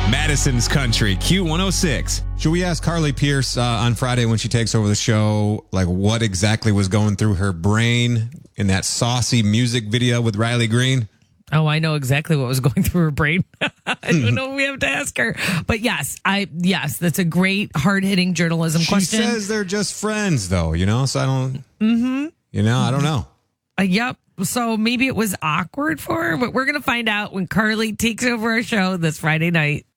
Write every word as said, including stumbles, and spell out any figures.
Madison's Country, Q one oh six. Should we ask Carly Pierce uh, on Friday when she takes over the show, like what exactly was going through her brain in that saucy music video with Riley Green? Oh, I know exactly what was going through her brain. I don't know if we have to ask her. But yes, I yes, that's a great hard-hitting journalism she question. She says they're just friends, though, you know, so I don't, mm-hmm. you know, I don't know. Uh, yep. So maybe it was awkward for her, but we're going to find out when Carly takes over our show this Friday night.